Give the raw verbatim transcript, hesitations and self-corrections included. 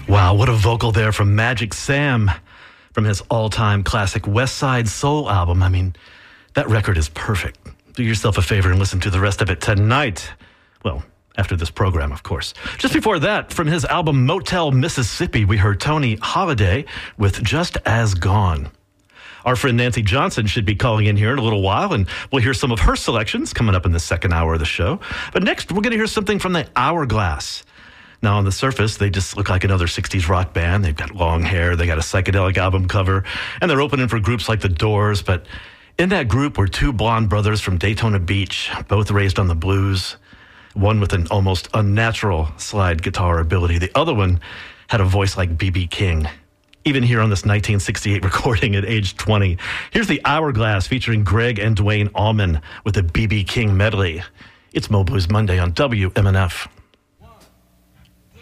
Wow, what a vocal there from Magic Sam from his all-time classic West Side Soul album. I mean, that record is perfect. Do yourself a favor and listen to the rest of it tonight. Well, after this program, of course. Just before that, from his album Motel Mississippi, we heard Tony Holiday with Just As Gone. Our friend Nancy Johnson should be calling in here in a little while, and we'll hear some of her selections coming up in the second hour of the show. But next, we're going to hear something from the Hourglass. Now, on the surface, they just look like another sixties rock band. They've got long hair, they got a psychedelic album cover, and they're opening for groups like The Doors. But in that group were two blonde brothers from Daytona Beach, both raised on the blues. One with an almost unnatural slide guitar ability. The other one had a voice like B B King. Even here on this nineteen sixty-eight recording at age twenty. Here's the Hourglass featuring Greg and Dwayne Allman with a B B King medley. It's Mo Blues Monday on W M N F.